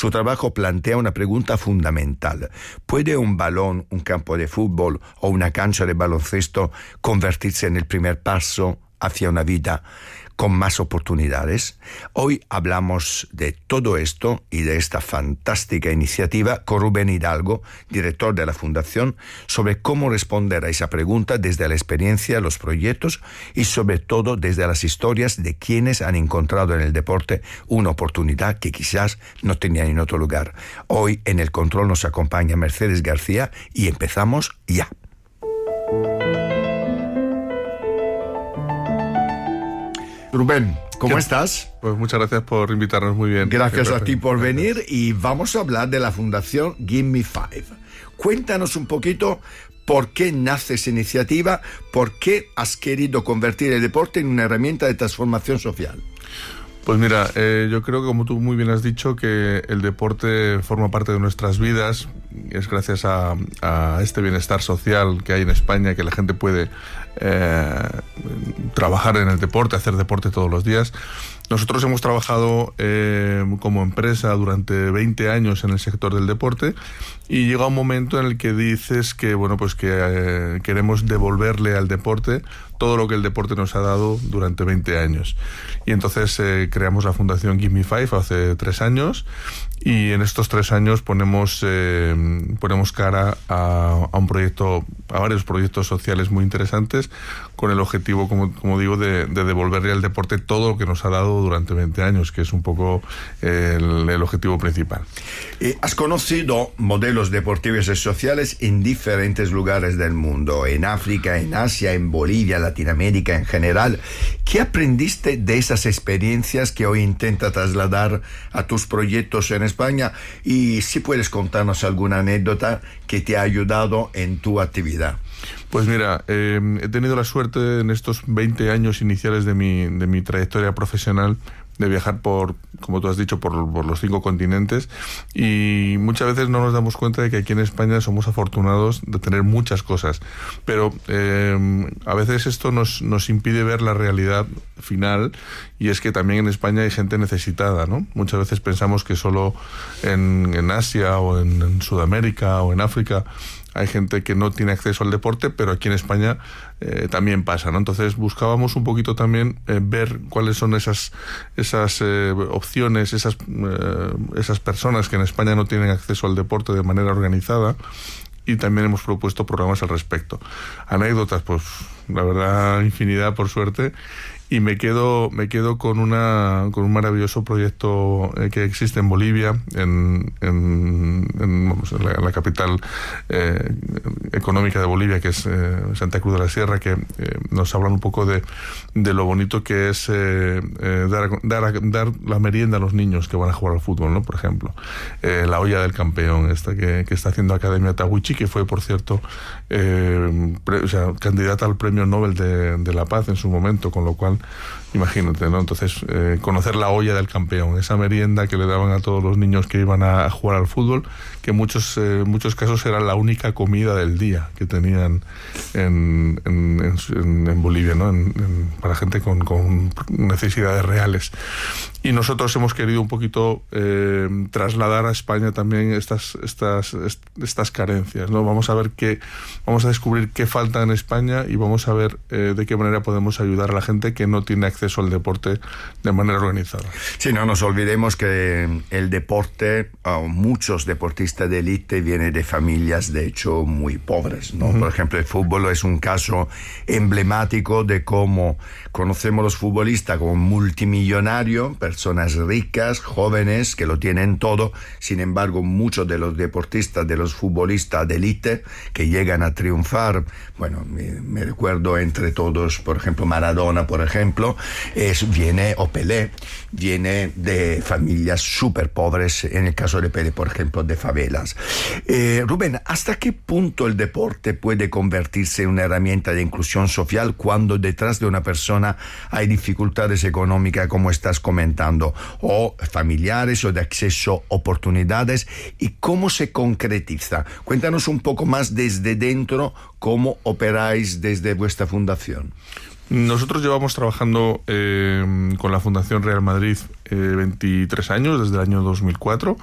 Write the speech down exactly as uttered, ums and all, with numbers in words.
Su trabajo plantea una pregunta fundamental. ¿Puede un balón, un campo de fútbol o una cancha de baloncesto convertirse en el primer paso hacia una vida con más oportunidades? Hoy hablamos de todo esto y de esta fantástica iniciativa con Rubén Hidalgo, director de la Fundación, sobre cómo responder a esa pregunta desde la experiencia, los proyectos y sobre todo desde las historias de quienes han encontrado en el deporte una oportunidad que quizás no tenían en otro lugar. Hoy en el control nos acompaña Mercedes García y empezamos ya. Rubén, ¿cómo ¿Qué? estás? Pues muchas gracias por invitarnos, muy bien. Gracias a ti por Gracias. venir y vamos a hablar de la Fundación Give Me Five. Cuéntanos un poquito por qué nace esa iniciativa, por qué has querido convertir el deporte en una herramienta de transformación social. Pues mira, eh, yo creo que como tú muy bien has dicho, que el deporte forma parte de nuestras vidas. Es gracias a, a este bienestar social que hay en España que la gente puede eh, trabajar en el deporte, hacer deporte todos los días. Nosotros hemos trabajado eh, como empresa durante veinte años en el sector del deporte y llega un momento en el que dices que bueno pues que eh, queremos devolverle al deporte todo lo que el deporte nos ha dado durante veinte años. Y entonces eh, creamos la Fundación Give Me Five hace tres años y en estos tres años ponemos eh, ponemos cara a, a un proyecto, a varios proyectos sociales muy interesantes con el objetivo, como, como digo, de, de devolverle al deporte todo lo que nos ha dado durante veinte años, que es un poco el, el objetivo principal. Eh, has conocido modelos deportivos y sociales en diferentes lugares del mundo, en África, en Asia, en Bolivia, Latinoamérica en general. ¿Qué aprendiste de esas experiencias que hoy intenta trasladar a tus proyectos en España? Y si puedes contarnos alguna anécdota que te ha ayudado en tu actividad. Pues mira, eh, he tenido la suerte en estos veinte años iniciales de mi, de mi trayectoria profesional de viajar por, como tú has dicho, por, por los cinco continentes y muchas veces no nos damos cuenta de que aquí en España somos afortunados de tener muchas cosas, pero eh, a veces esto nos, nos impide ver la realidad final y es que también en España hay gente necesitada, ¿no? Muchas veces pensamos que solo en, en Asia o en, en Sudamérica o en África hay gente que no tiene acceso al deporte, pero aquí en España eh, también pasa, ¿no? Entonces buscábamos un poquito también eh, ver cuáles son esas esas eh, opciones, esas eh, esas personas que en España no tienen acceso al deporte de manera organizada y también hemos propuesto programas al respecto. Anécdotas, pues la verdad infinidad por suerte. Y me quedo me quedo con una con un maravilloso proyecto eh, que existe en Bolivia, en, en, en, vamos, en, la, en la capital eh, económica de Bolivia, que es eh, Santa Cruz de la Sierra, que eh, nos hablan un poco de, de lo bonito que es eh, eh, dar, dar, dar la merienda a los niños que van a jugar al fútbol, ¿no? Por ejemplo, eh, la olla del campeón, esta que, que está haciendo Academia Tahuichi, que fue, por cierto, eh, pre, o sea, candidata al Premio Nobel de, de la Paz en su momento, con lo cual imagínate, ¿no? Entonces, eh, conocer la olla del campeón, esa merienda que le daban a todos los niños que iban a jugar al fútbol, que en muchos, eh, muchos casos era la única comida del día que tenían en, en, en, en Bolivia, ¿no? En, en, para gente con, con necesidades reales. Y nosotros hemos querido un poquito eh, trasladar a España también estas, estas, estas carencias, ¿no? Vamos a ver qué, vamos a descubrir qué falta en España y vamos a ver eh, de qué manera podemos ayudar a la gente que no tiene acceso al deporte de manera organizada. Sí, no nos olvidemos que el deporte, oh, muchos deportistas de élite vienen de familias de hecho muy pobres, ¿no? Uh-huh. Por ejemplo, el fútbol es un caso emblemático de cómo conocemos los futbolistas como multimillonarios, personas ricas, jóvenes, que lo tienen todo. Sin embargo, muchos de los deportistas, de los futbolistas de élite que llegan a triunfar, bueno, me, me recuerdo entre todos, por ejemplo, Maradona, por ejemplo, es, viene, o Pelé, viene de familias súper pobres, en el caso de Pelé, por ejemplo, de favelas. Eh, Rubén, ¿hasta qué punto el deporte puede convertirse en una herramienta de inclusión social cuando detrás de una persona hay dificultades económicas, como estás comentando, o familiares o de acceso a oportunidades, y cómo se concretiza? Cuéntanos un poco más desde dentro cómo operáis desde vuestra fundación. Nosotros llevamos trabajando eh, con la Fundación Real Madrid eh, veintitrés años, desde el año dos mil cuatro,